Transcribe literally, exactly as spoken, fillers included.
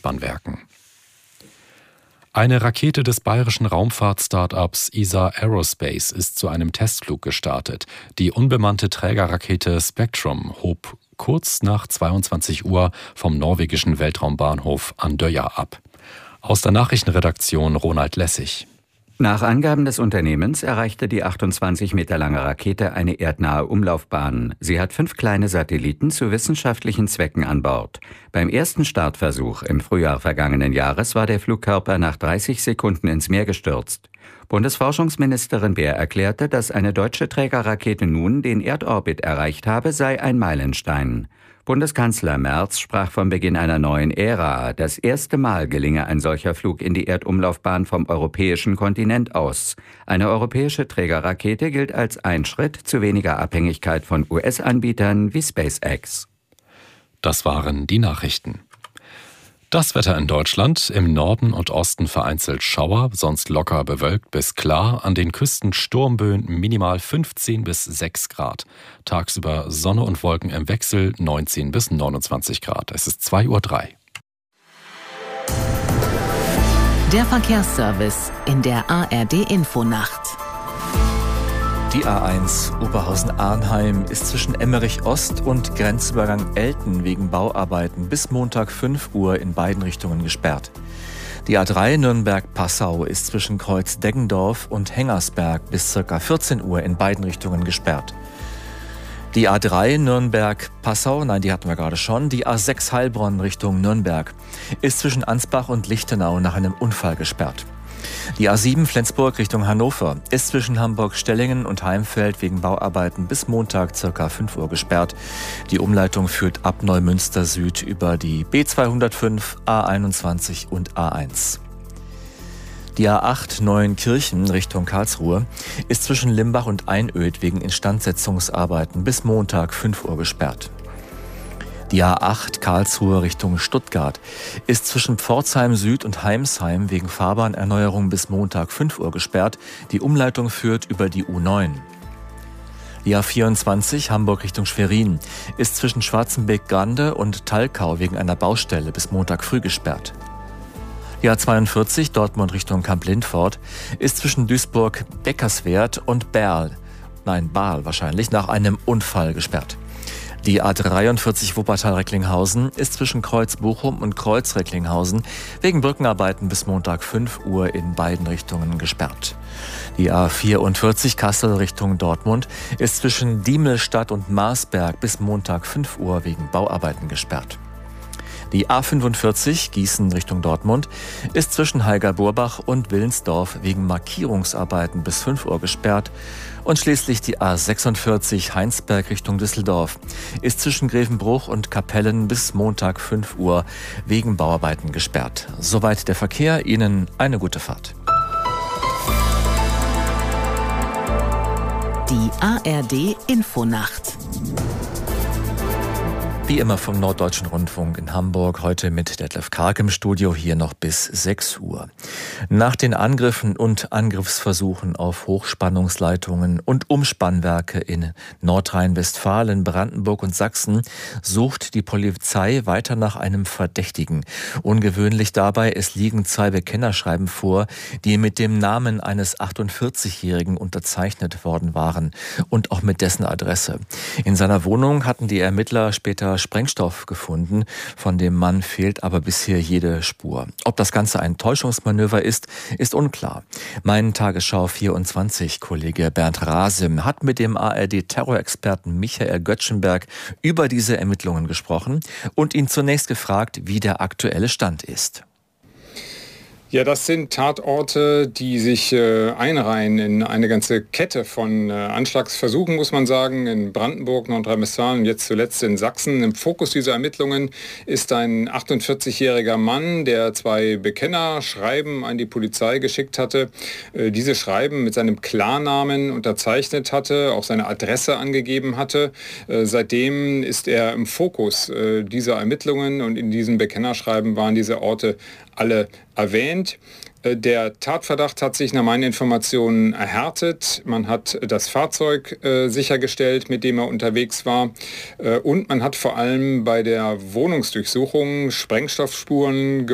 Umspannwerken. Eine Rakete des bayerischen Raumfahrt-Startups E S A Aerospace ist zu einem Testflug gestartet. Die unbemannte Trägerrakete Spectrum hob kurz nach zweiundzwanzig Uhr vom norwegischen Weltraumbahnhof Andøya ab. Aus der Nachrichtenredaktion Ronald Lessig. Nach Angaben des Unternehmens erreichte die achtundzwanzig Meter lange Rakete eine erdnahe Umlaufbahn. Sie hat fünf kleine Satelliten zu wissenschaftlichen Zwecken an Bord. Beim ersten Startversuch im Frühjahr vergangenen Jahres war der Flugkörper nach dreißig Sekunden ins Meer gestürzt. Bundesforschungsministerin Baer erklärte, dass eine deutsche Trägerrakete nun den Erdorbit erreicht habe, sei ein Meilenstein. Bundeskanzler Merz sprach vom Beginn einer neuen Ära. Das erste Mal gelinge ein solcher Flug in die Erdumlaufbahn vom europäischen Kontinent aus. Eine europäische Trägerrakete gilt als ein Schritt zu weniger Abhängigkeit von U S-Anbietern wie SpaceX. Das waren die Nachrichten. Das Wetter in Deutschland: im Norden und Osten vereinzelt Schauer, sonst locker bewölkt bis klar, an den Küsten Sturmböen, minimal fünfzehn bis sechs Grad. Tagsüber Sonne und Wolken im Wechsel, neunzehn bis neunundzwanzig Grad. Es ist zwei Uhr drei. Der Verkehrsservice in der A R D-Infonacht. Die A eins Oberhausen-Arnheim ist zwischen Emmerich-Ost und Grenzübergang Elten wegen Bauarbeiten bis Montag fünf Uhr in beiden Richtungen gesperrt. Die A drei Nürnberg-Passau ist zwischen Kreuz Deggendorf und Hengersberg bis ca. vierzehn Uhr in beiden Richtungen gesperrt. Die A drei Nürnberg-Passau, nein, die hatten wir gerade schon, die A sechs Heilbronn Richtung Nürnberg ist zwischen Ansbach und Lichtenau nach einem Unfall gesperrt. Die A sieben Flensburg Richtung Hannover ist zwischen Hamburg-Stellingen und Heimfeld wegen Bauarbeiten bis Montag ca. fünf Uhr gesperrt. Die Umleitung führt ab Neumünster Süd über die B zweihundertfünf, A einundzwanzig und A eins. Die A acht Neuenkirchen Richtung Karlsruhe ist zwischen Limbach und Einöd wegen Instandsetzungsarbeiten bis Montag fünf Uhr gesperrt. Die A acht Karlsruhe Richtung Stuttgart ist zwischen Pforzheim Süd und Heimsheim wegen Fahrbahnerneuerung bis Montag fünf Uhr gesperrt. Die Umleitung führt über die U neun. Die A vierundzwanzig Hamburg Richtung Schwerin ist zwischen Schwarzenbeck-Grande und Thalkau wegen einer Baustelle bis Montag früh gesperrt. Die A zweiundvierzig Dortmund Richtung Kamp-Lindfort ist zwischen Duisburg-Beckerswerth und Berl, nein Baal wahrscheinlich, nach einem Unfall gesperrt. Die A dreiundvierzig Wuppertal-Recklinghausen ist zwischen Kreuz Bochum und Kreuz Recklinghausen wegen Brückenarbeiten bis Montag fünf Uhr in beiden Richtungen gesperrt. Die A vierundvierzig Kassel Richtung Dortmund ist zwischen Diemelstadt und Marsberg bis Montag fünf Uhr wegen Bauarbeiten gesperrt. Die A fünfundvierzig Gießen Richtung Dortmund ist zwischen Heiger-Burbach und Willensdorf wegen Markierungsarbeiten bis fünf Uhr gesperrt. Und schließlich die A sechsundvierzig Heinsberg Richtung Düsseldorf ist zwischen Grevenbruch und Kapellen bis Montag fünf Uhr wegen Bauarbeiten gesperrt. Soweit der Verkehr. Ihnen eine gute Fahrt. Die A R D-Infonacht. Wie immer vom Norddeutschen Rundfunk in Hamburg, heute mit Detlef Karg im Studio, hier noch bis sechs Uhr. Nach den Angriffen und Angriffsversuchen auf Hochspannungsleitungen und Umspannwerke in Nordrhein-Westfalen, Brandenburg und Sachsen sucht die Polizei weiter nach einem Verdächtigen. Ungewöhnlich dabei, es liegen zwei Bekennerschreiben vor, die mit dem Namen eines achtundvierzigjährigen unterzeichnet worden waren und auch mit dessen Adresse. In seiner Wohnung hatten die Ermittler später Sprengstoff gefunden. Von dem Mann fehlt aber bisher jede Spur. Ob das Ganze ein Täuschungsmanöver ist, ist unklar. Mein Tagesschau vierundzwanzig-Kollege Bernd Rasim hat mit dem A R D-Terrorexperten Michael Göttschenberg über diese Ermittlungen gesprochen und ihn zunächst gefragt, wie der aktuelle Stand ist. Ja, das sind Tatorte, die sich äh, einreihen in eine ganze Kette von äh, Anschlagsversuchen, muss man sagen, in Brandenburg, Nordrhein-Westfalen und jetzt zuletzt in Sachsen. Im Fokus dieser Ermittlungen ist ein achtundvierzigjähriger Mann, der zwei Bekennerschreiben an die Polizei geschickt hatte. Äh, diese Schreiben mit seinem Klarnamen unterzeichnet hatte, auch seine Adresse angegeben hatte. Äh, seitdem ist er im Fokus äh, dieser Ermittlungen und in diesen Bekennerschreiben waren diese Orte alle erwähnt. Der Tatverdacht hat sich nach meinen Informationen erhärtet. Man hat das Fahrzeug äh, sichergestellt, mit dem er unterwegs war. Äh, und man hat vor allem bei der Wohnungsdurchsuchung Sprengstoffspuren gefunden.